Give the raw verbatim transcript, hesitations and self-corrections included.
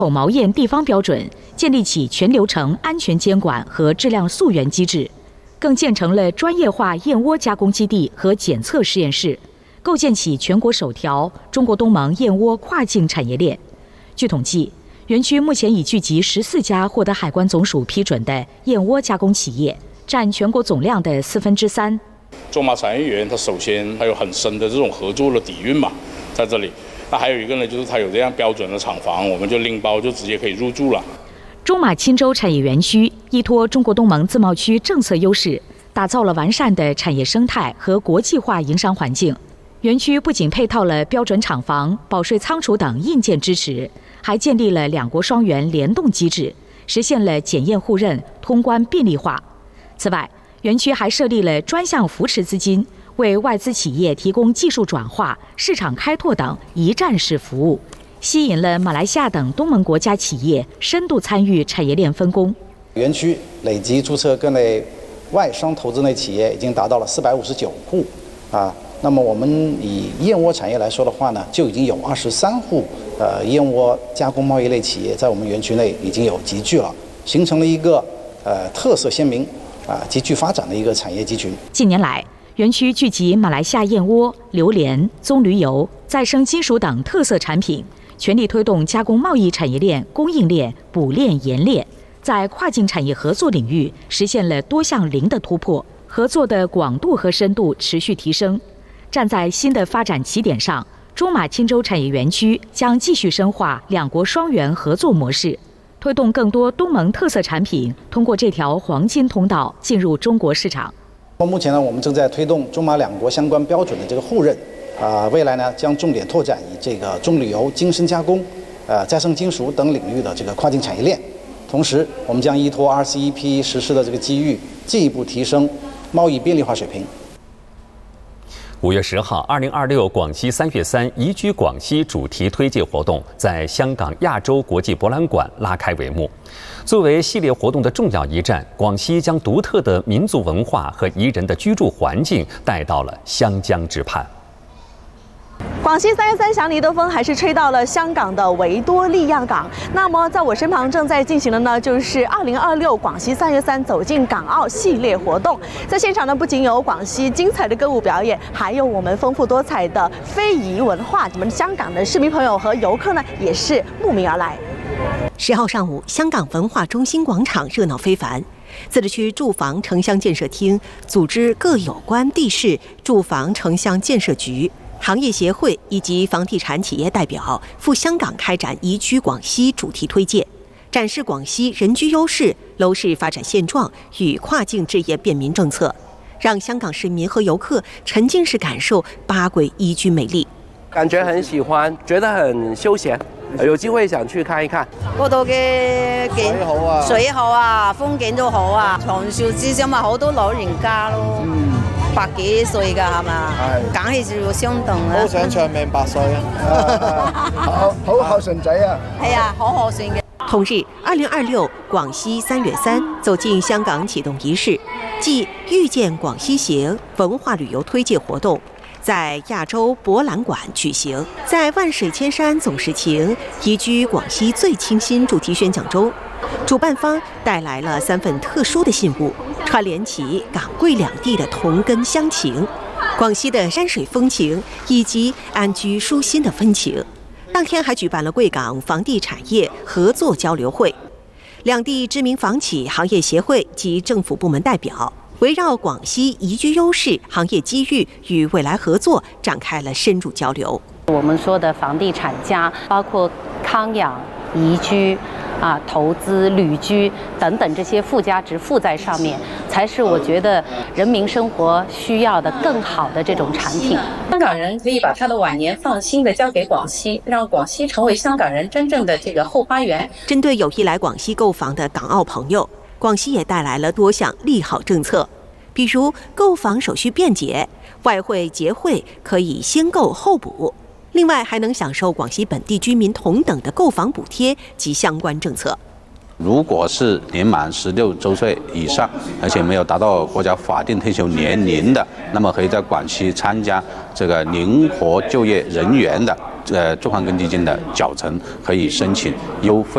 口毛燕地方标准，建立起全流程安全监管和质量溯源机制，更建成了专业化燕窝加工基地和检测实验室，构建起全国首条中国东盟燕窝跨境产业链。据统计，园区目前已聚集十四家获得海关总署批准的燕窝加工企业，占全国总量的四分之三。 中马产业园它首先它有很深的这种合作的底蕴嘛，在这里。那还有一个呢，就是它有这样标准的厂房，我们就拎包就直接可以入驻了。 中马钦州产业园区依托中国东盟自贸区政策优势，打造了完善的产业生态和国际化营商环境。园区不仅配套了标准厂房、保税仓储等硬件支持，还建立了两国双元联动机制，实现了检验互认、通关便利化。此外，园区还设立了专项扶持资金，为外资企业提供技术转化、市场开拓等一站式服务，吸引了马来西亚等东盟国家企业深度参与产业链分工。 园区累计注册各类外商投资类企业已经达到了四百五十九户啊。那么我们以燕窝产业来说的话呢，就已经有二十三户呃燕窝加工贸易类企业在我们园区内已经有集聚了，形成了一个呃特色鲜明啊极具发展的一个产业集群。 近年来，园区聚集马来西亚燕窝、榴莲、棕榈油、再生金属等特色产品，全力推动加工贸易产业链、供应链、补链、延链，在跨境产业合作领域实现了多项零的突破，合作的广度和深度持续提升。站在新的发展起点上，中马钦州产业园区将继续深化两国双元合作模式，推动更多东盟特色产品通过这条黄金通道进入中国市场。 目前呢，我们正在推动中马两国相关标准的这个互认，啊、呃，未来呢将重点拓展以这个棕榈油、精深加工、呃再生金属等领域的这个跨境产业链。同时，我们将依托 R C E P 实施的这个机遇，进一步提升贸易便利化水平。 五月十号，二零二六广西三月三宜居广西主题推介活动在香港亚洲国际博览馆拉开帷幕。作为系列活动的重要一站，广西将独特的民族文化和宜人的居住环境带到了湘江之畔。 广西三月三祥尼的风还是吹到了香港的维多利亚港。那么在我身旁正在进行的呢，就是二零二六广西三月三走进港澳系列活动。在现场呢，不仅有广西精彩的歌舞表演，还有我们丰富多彩的非遗文化。我们香港的市民朋友和游客呢，也是慕名而来。 十号上午，香港文化中心广场热闹非凡。自治区住房城乡建设厅组织各有关地市住房城乡建设局、行业协会以及房地产企业代表赴香港开展宜居广西主题推介，展示广西人居优势、楼市发展现状与跨境置业便民政策，让香港市民和游客沉浸式感受八轨宜居美丽。 感觉很喜欢，觉得很休闲，有機會想去看一看。 嗰度嘅景水好啊， 水好啊，風景都好啊。長壽之上咪好多老人家咯，嗯、百幾歲㗎係嘛？係，梗係要相等啦。 好想長命百歲啊！好好孝順仔啊！ 係啊，好孝順嘅。 同日，二零二六廣西三月三走進香港啟動儀式，即遇見廣西行文化旅遊推介活動。在亚洲博览馆举行，在万水千山总是情宜居广西最清新主题宣讲中，主办方带来了三份特殊的信物，串联起港贵两地的同根乡情，广西的山水风情以及安居舒心的风情。当天还举办了贵港房地产业合作交流会，两地知名房企、行业协会及政府部门代表围绕广西宜居优势、行业机遇与未来合作展开了深入交流。 我们说的房地产家，包括康养、宜居、啊投资、旅居等等这些附加值附在上面，才是我觉得人民生活需要的更好的这种产品。 香港人可以把他的晚年放心的交给广西，让广西成为香港人真正的这个后花园。 针对有意来广西购房的港澳朋友，广西也带来了多项利好政策，比如购房手续便捷，外汇结汇可以先购后补，另外还能享受广西本地居民同等的购房补贴及相关政策。 如果是年满十六周岁以上，而且没有达到国家法定退休年龄的，那么可以在广西参加这个灵活就业人员的呃住房公积金的缴存，可以申请优惠。